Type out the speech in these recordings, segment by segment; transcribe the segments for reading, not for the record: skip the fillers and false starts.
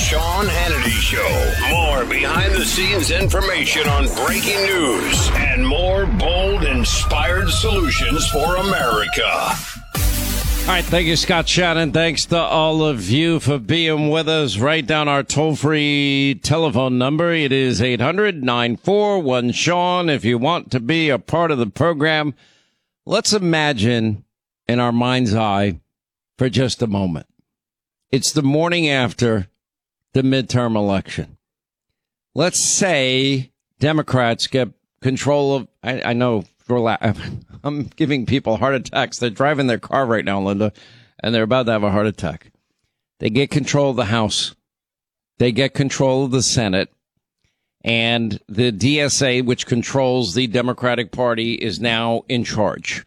Sean Hannity Show. More behind-the-scenes information on breaking news and more bold, inspired solutions for America. All right, thank you, Scott Shannon. Thanks to all of you for being with us. Write down our toll-free telephone number. It is 800-941-SEAN. If you want to be a part of the program, let's imagine in our mind's eye for just a moment. It's the morning after the midterm election. Let's say Democrats get control of, I know, I'm giving people heart attacks. They're driving their car right now, Linda, and they're about to have a heart attack. They get control of the House. They get control of the Senate. And the DSA, which controls the Democratic Party, is now in charge.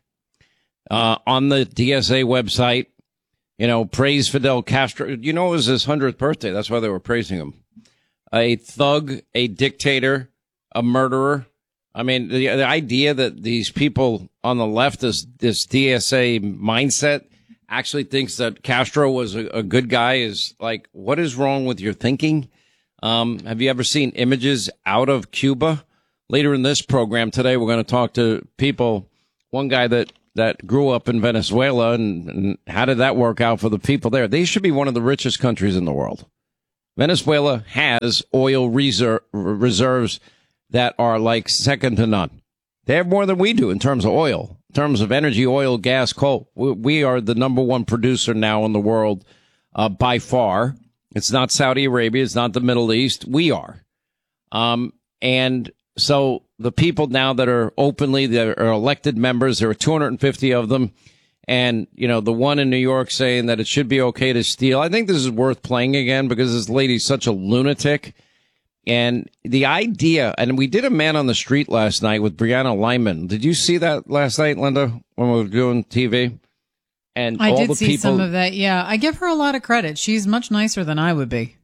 On the DSA website, praise Fidel Castro. It was his 100th birthday. That's why they were praising him. A thug, a dictator, a murderer. I mean, the idea that these people on the left, this DSA mindset, actually thinks that Castro was a good guy is like, what is wrong with your thinking? Have you ever seen images out of Cuba? Later in this program today, we're going to talk to people. One guy that grew up in Venezuela, and how did that work out for the people there? They should be one of the richest countries in the world. Venezuela has oil reserves that are like second to none. They have more than we do in terms of oil, in terms of energy, oil, gas, coal. We are the number one producer now in the world by far. It's not Saudi Arabia. It's not the Middle East. We are. And so the people now that are openly, that are elected members, there are 250 of them. And, the one in New York saying that it should be okay to steal. I think this is worth playing again because this lady's such a lunatic. And the idea, and we did a man on the street last night with Brianna Lyman. Did you see that last night, Linda, when we were doing TV? And I did see some of that. Yeah, I give her a lot of credit. She's much nicer than I would be.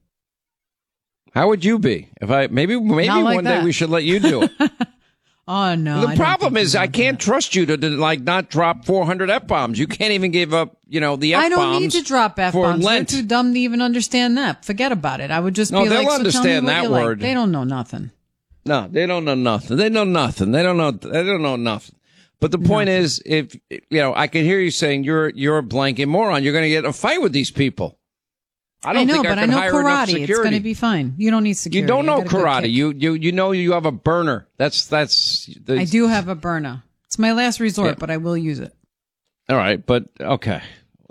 How would you be? Maybe one day we should let you do it. Oh, no. The problem is I can't trust you to not drop 400 F-bombs. You can't even give up, the F-bombs. I don't need to drop F-bombs. They're too dumb to even understand that. Forget about it. I would just be like, they'll understand that word. Like. They don't know nothing. No, they don't know nothing. They know nothing. They don't know nothing. But the point is, if, I can hear you saying you're a blanket moron, you're going to get in a fight with these people. I know karate. It's going to be fine. You don't need security. You don't know karate. You know you have a burner. I do have a burner. It's my last resort, but I will use it. All right, but okay.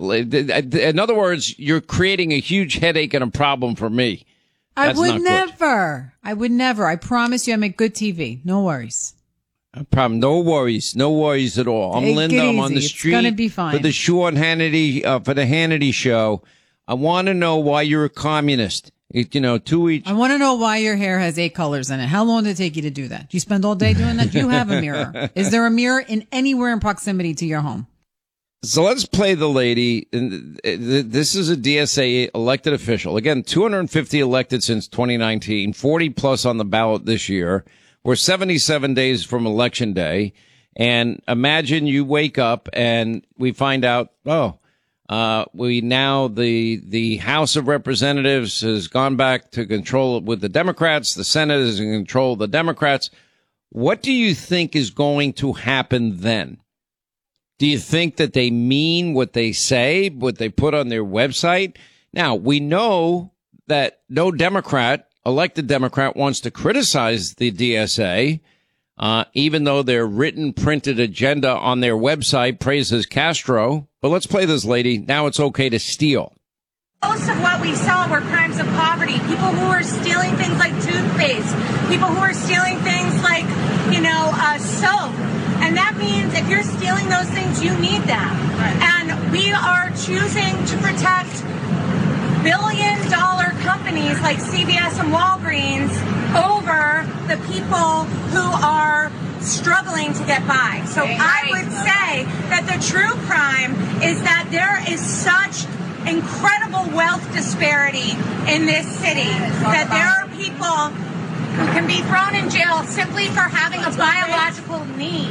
In other words, you're creating a huge headache and a problem for me. I would never. I promise you I make good TV. No worries. No worries at all. I'm Linda. I'm on the street. It's going to be fine. For the Sean Hannity, for the Hannity Show. I want to know why you're a communist. Two each. I want to know why your hair has 8 colors in it. How long did it take you to do that? Do you spend all day doing that? Do you have a mirror? Is there a mirror anywhere in proximity to your home? So let's play the lady. This is a DSA elected official. Again, 250 elected since 2019, 40 plus on the ballot this year. We're 77 days from Election Day. And imagine you wake up and we find out, the House of Representatives has gone back to control it with the Democrats. The Senate is in control of the Democrats. What do you think is going to happen then? Do you think that they mean what they say, what they put on their website? Now, we know that no elected Democrat wants to criticize the DSA, even though their written, printed agenda on their website praises Castro. But let's play this lady. Now it's okay to steal. Most of what we saw were crimes of poverty. People who were stealing things like toothpaste. People who were stealing things like, soap. And that means if you're stealing those things, you need them. Right. And we are choosing to protect billion-dollar companies like CVS and Walgreens over the people who are struggling to get by. So I would say that the true crime is that there is such incredible wealth disparity in this city that there are people who can be thrown in jail simply for having a biological need.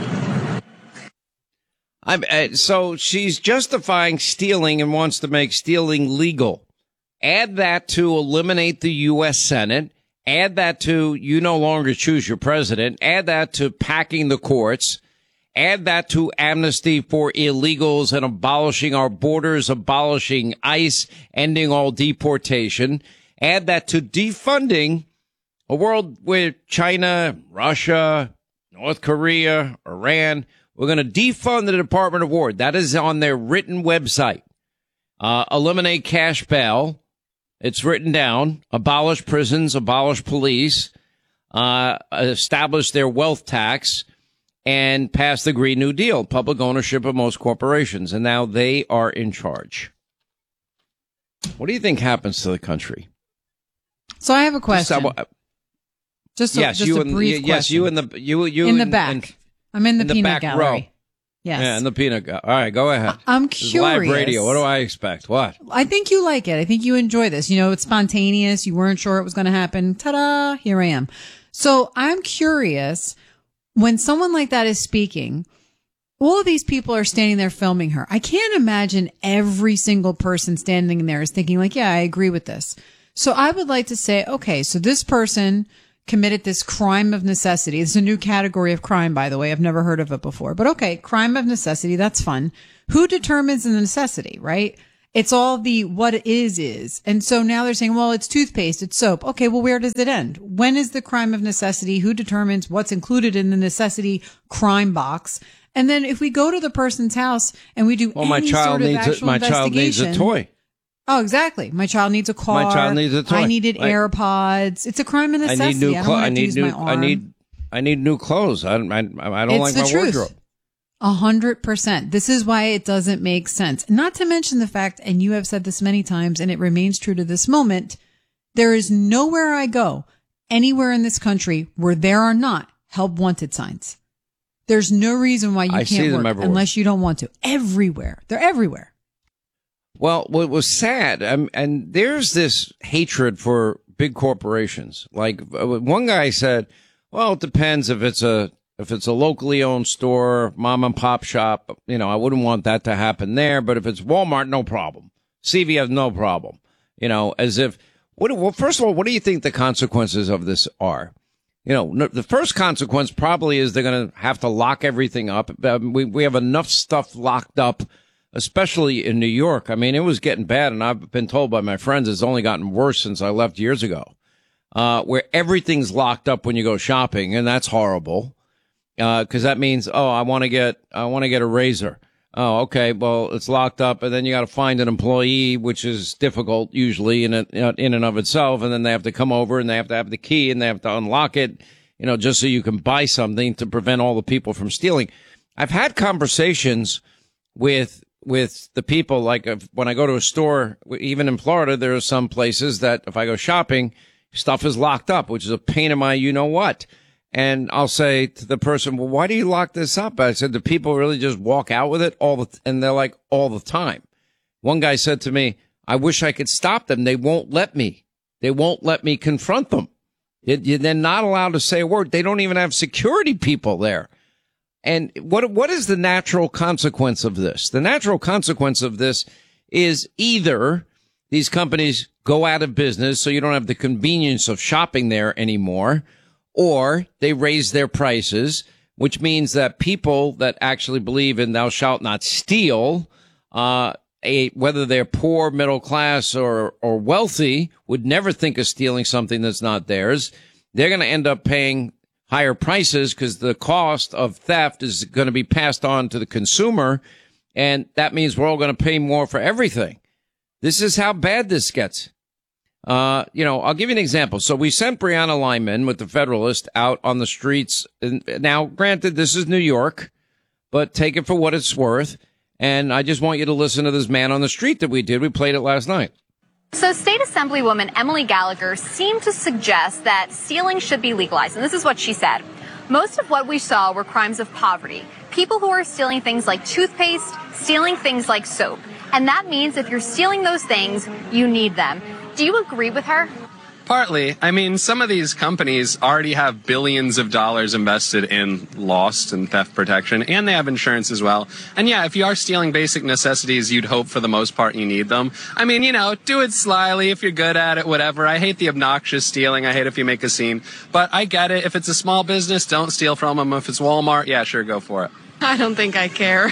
So she's justifying stealing and wants to make stealing legal. Add that to eliminate the U.S. Senate. Add that to you no longer choose your president. Add that to packing the courts. Add that to amnesty for illegals and abolishing our borders, abolishing ICE, ending all deportation. Add that to defunding a world where China, Russia, North Korea, Iran, we're going to defund the Department of War. That is on their written website. Eliminate cash bail. It's written down. Abolish prisons, abolish police, establish their wealth tax, and pass the Green New Deal, public ownership of most corporations. And now they are in charge. What do you think happens to the country? So I have a question. Just a brief question. Yes, you in the back. I'm in the peanut gallery. Row. Yes. Yeah, in the peanut gallery. All right, go ahead. I'm curious. Live radio. What do I expect? What? I think you like it. I think you enjoy this. You know, it's spontaneous. You weren't sure it was going to happen. Ta-da! Here I am. So I'm curious, when someone like that is speaking, all of these people are standing there filming her. I can't imagine every single person standing there is thinking like, yeah, I agree with this. So I would like to say, okay, so this person committed this crime of necessity. It's a new category of crime, by the way. I've never heard of it before. But okay, crime of necessity, that's fun. Who determines the necessity, right? It's all the what is. And so now they're saying, well, it's toothpaste, it's soap. Okay, well, where does it end? When is the crime of necessity? Who determines what's included in the necessity crime box? And then if we go to the person's house and we do any sort of actual investigation. My child needs a toy. Oh, exactly. My child needs a car. My child needs a toy. I needed AirPods. It's a crime of necessity. I need new clothes. I don't like my wardrobe. 100%. This is why it doesn't make sense. Not to mention the fact, and you have said this many times, and it remains true to this moment, there is nowhere I go, anywhere in this country, where there are not help wanted signs. There's no reason why you can't work unless you don't want to. Everywhere. They're everywhere. Well, what was sad, and there's this hatred for big corporations. Like one guy said, well, it depends if it's a locally owned store, mom and pop shop, I wouldn't want that to happen there. But if it's Walmart, no problem. CVS, no problem. As if, first of all, what do you think the consequences of this are? The first consequence probably is they're going to have to lock everything up. We have enough stuff locked up, especially in New York. I mean, it was getting bad, and I've been told by my friends it's only gotten worse since I left years ago, where everything's locked up when you go shopping, and that's horrible, because that means, I want to get a razor. Oh, okay, well, it's locked up, and then you got to find an employee, which is difficult usually in and of itself, and then they have to come over, and they have to have the key, and they have to unlock it, just so you can buy something to prevent all the people from stealing. I've had conversations with the people, like when I go to a store, even in Florida, there are some places that if I go shopping, stuff is locked up, which is a pain in my you-know-what. And I'll say to the person, well, why do you lock this up? I said, do people really just walk out with it and they're like, all the time. One guy said to me, I wish I could stop them. They won't let me. They won't let me confront them. They're not allowed to say a word. They don't even have security people there. And what is the natural consequence of this? The natural consequence of this is either these companies go out of business so you don't have the convenience of shopping there anymore, or they raise their prices, which means that people that actually believe in thou shalt not steal, whether they're poor, middle class, or wealthy, would never think of stealing something that's not theirs. They're going to end up paying higher prices because the cost of theft is going to be passed on to the consumer. And that means we're all going to pay more for everything. This is how bad this gets. I'll give you an example. So we sent Breonna Lyman with the Federalist out on the streets. Now, granted, this is New York, but take it for what it's worth. And I just want you to listen to this man on the street that we did. We played it last night. So State Assemblywoman Emily Gallagher seemed to suggest that stealing should be legalized. And this is what she said. Most of what we saw were crimes of poverty. People who are stealing things like toothpaste, stealing things like soap. And that means if you're stealing those things, you need them. Do you agree with her? Partly. I mean, some of these companies already have billions of dollars invested in lost and theft protection, and they have insurance as well. And yeah, if you are stealing basic necessities, you'd hope for the most part you need them. I mean, you know, do it slyly if you're good at it, whatever. I hate the obnoxious stealing. I hate if you make a scene. But I get it. If it's a small business, don't steal from them. If it's Walmart, yeah, sure, go for it. I don't think I care.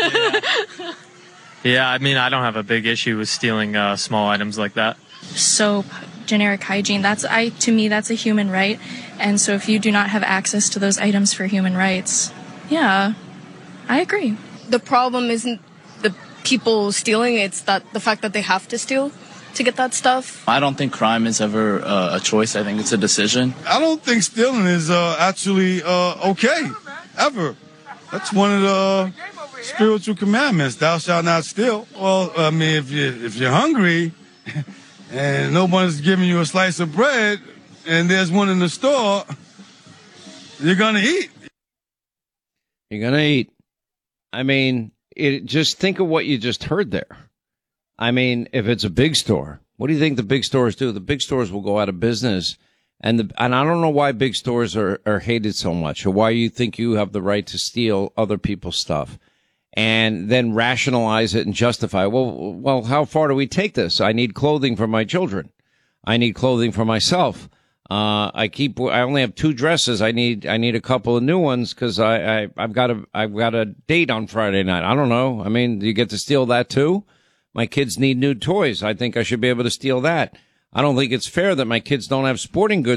Yeah, I mean, I don't have a big issue with stealing small items like that. Soap, generic hygiene, to me, that's a human right. And so if you do not have access to those items for human rights, yeah, I agree. The problem isn't the people stealing, it's that the fact that they have to steal to get that stuff. I don't think crime is ever a choice. I think it's a decision. I don't think stealing is actually okay, ever. That's one of the spiritual commandments. Thou shalt not steal. Well, I mean, if you're hungry and no one's giving you a slice of bread and there's one in the store, you're going to eat. You're going to eat. I mean, just think of what you just heard there. I mean, if it's a big store, what do you think the big stores do? The big stores will go out of business. And I don't know why big stores are hated so much, or why you think you have the right to steal other people's stuff and then rationalize it and justify. Well, how far do we take this? I need clothing for my children. I need clothing for myself. I only have 2 dresses. I need a couple of new ones because I've got a date on Friday night. I don't know. I mean, do you get to steal that too? My kids need new toys. I think I should be able to steal that. I don't think it's fair that my kids don't have sporting goods